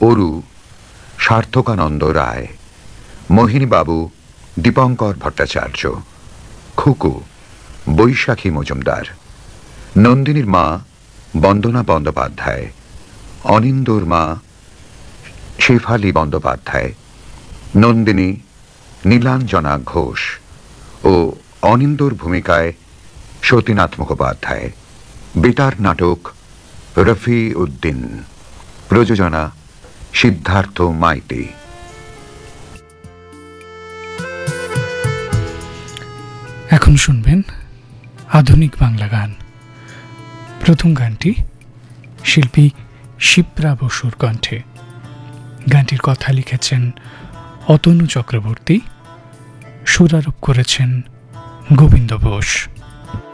অরু সার্থকানন্দ রায়, মোহিনীবাবু দীপঙ্কর ভট্টাচার্য, খুকু বৈশাখী মজুমদার, নন্দিনীর মা বন্দনা বন্দ্যোপাধ্যায়, অনিন্দর মা শেফালী বন্দ্যোপাধ্যায়, নন্দিনী নীলাঞ্জনা ঘোষ ও অনিন্দর ভূমিকায় সতীনাথ মুখোপাধ্যায়। বেতার নাটক রফি উদ্দিন। প্রযোজনা সিদ্ধার্থ মাইতি। এখন শুনবেন আধুনিক বাংলা গান। প্রথম গানটি শিল্পী শিপ্রা বসুর কণ্ঠে। গানটির কথা লিখেছেন অতনু চক্রবর্তী, সুরারোপ করেছেন গোবিন্দ বোস।